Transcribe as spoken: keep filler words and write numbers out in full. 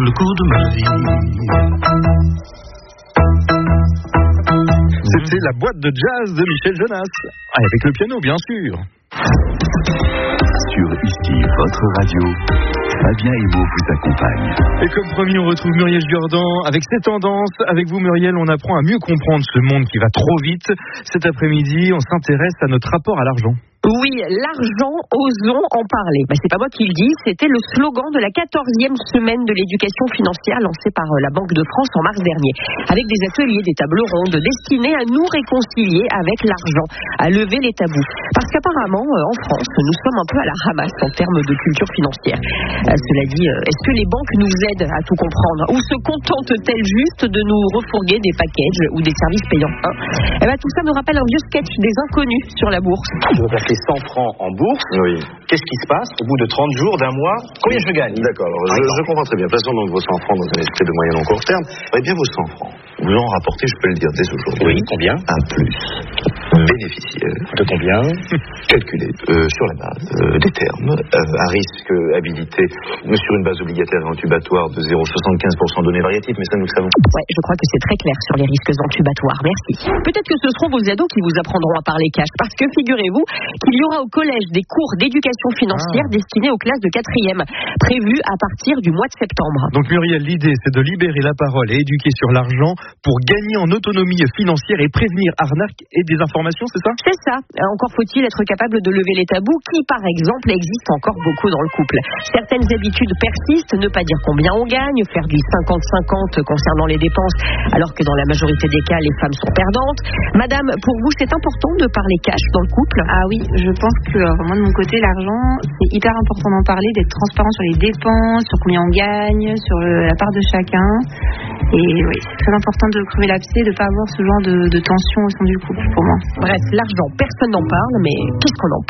le cours de ma vie. C'était la boîte de jazz de Michel Jonas, avec le piano bien sûr. Sur ici, votre radio, Fabien Emo vous accompagne. Et comme promis, on retrouve Muriel Jordan avec ses tendances. Avec vous Muriel, on apprend à mieux comprendre ce monde qui va trop vite. Cet après-midi, on s'intéresse à notre rapport à l'argent. Oui, l'argent, osons en parler. Bah, c'est pas moi qui le dis, c'était le slogan de la quatorzième semaine de l'éducation financière lancée par la Banque de France en mars dernier. Avec des ateliers, des tables rondes destinés à nous réconcilier avec l'argent, à lever les tabous. Parce qu'apparemment, en France, nous sommes un peu à la ramasse en termes de culture financière. Euh, cela dit, est-ce que les banques nous aident à tout comprendre? Ou se contentent-elles juste de nous refourguer des packages ou des services payants hein Eh ben, tout ça me rappelle un vieux sketch des inconnus sur la bourse. cent francs en bourse, oui. Qu'est-ce qui se passe au bout de trente jours, d'un mois? Combien je gagne? D'accord, alors je, je comprends très bien. De toute façon, donc vos cent francs dans un esprit de moyen long court terme, eh bien vos cent francs, vous en rapportez, je peux le dire dès aujourd'hui. Oui, combien? Un plus bénéficiaire. De combien? Calculé euh, sur la base euh, des termes, euh, à risque habilité, sur une base obligataire et intubatoire de zéro virgule soixante-quinze pour cent données variatives, mais ça nous le savons. Ouais, je crois que c'est très clair sur les risques intubatoires, merci. Peut-être que ce seront vos ados qui vous apprendront à parler cash, parce que figurez-vous qu'il y aura au collège des cours d'éducation financière ah. destinés aux classes de quatrième, prévus à partir du mois de septembre. Donc Muriel, l'idée c'est de libérer la parole et éduquer sur l'argent pour gagner en autonomie financière et prévenir arnaques et désinformation, c'est ça? C'est ça. Encore faut-il être capable de lever les tabous qui, par exemple, existent encore beaucoup dans le couple. Certaines habitudes persistent, ne pas dire combien on gagne, faire du cinquante cinquante concernant les dépenses, alors que dans la majorité des cas, les femmes sont perdantes. Madame, pour vous, c'est important de parler cash dans le couple? Ah oui, je pense que alors, moi de mon côté, l'argent, c'est hyper important d'en parler, d'être transparent sur les dépenses, sur combien on gagne, sur le, la part de chacun. Et oui, c'est très important de crever l'abcès, de ne pas avoir ce genre de, de tension au sein du couple, pour moi. Bref, l'argent, personne n'en parle, mais qu'est-ce qu'on en parle?